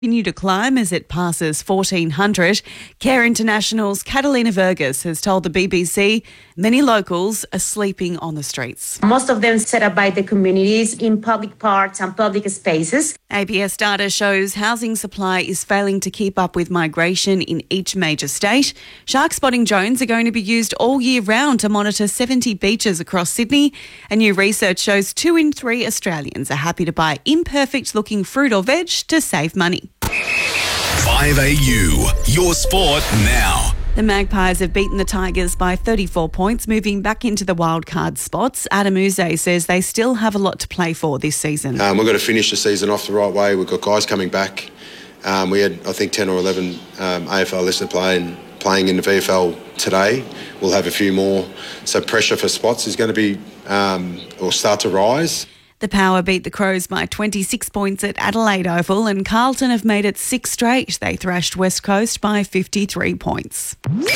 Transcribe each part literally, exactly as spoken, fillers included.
continue to climb as it passes fourteen hundred. Care International's Catalina Vergas has told the B B C many locals are sleeping on the streets. Most of them set up by the communities in public parks and public spaces. A B S data shows housing supply is failing to keep up with migration in each major state. Shark spotting drones are going to be used all year round to monitor seventy beaches across Sydney. And new research shows two in three Australians are happy to buy imperfect-looking fruit or veg to save money. five A U, your sport now. The Magpies have beaten the Tigers by thirty-four points, moving back into the wildcard spots. Adam Uze says they still have a lot to play for this season. Um, we've got to finish the season off the right way. We've got guys coming back. Um, we had, I think, ten or eleven um, A F L listeners playing, playing in the V F L today. We'll have a few more. So pressure for spots is going to be, um, or start to rise. The Power beat the Crows by twenty-six points at Adelaide Oval, and Carlton have made it six straight. They thrashed West Coast by fifty-three points.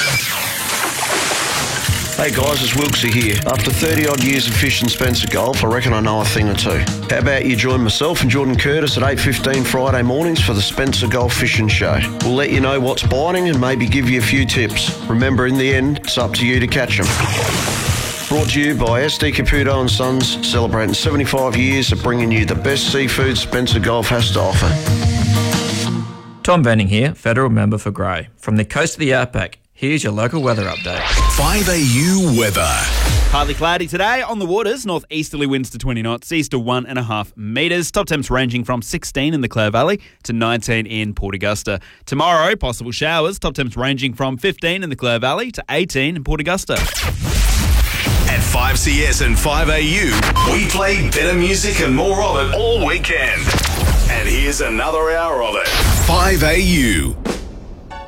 Hey guys, it's Wilksy here. After thirty odd years of fishing Spencer Golf, I reckon I know a thing or two. How about you join myself and Jordan Curtis at eight fifteen Friday mornings for the Spencer Golf Fishing Show. We'll let you know what's biting and maybe give you a few tips. Remember, in the end, it's up to you to catch them. Brought to you by S D Caputo and Sons, celebrating seventy-five years of bringing you the best seafood Spencer Golf has to offer. Tom Benning here, Federal Member for Grey. From the coast of the Outback, here's your local weather update. five A U weather. Partly cloudy today on the waters, northeasterly winds to twenty knots, seas to one and a half metres. Top temps ranging from sixteen in the Clare Valley to nineteen in Port Augusta. Tomorrow, possible showers, top temps ranging from fifteen in the Clare Valley to eighteen in Port Augusta. At five C S and five A U, we play better music and more of it all weekend. And here's another hour of it. five A U.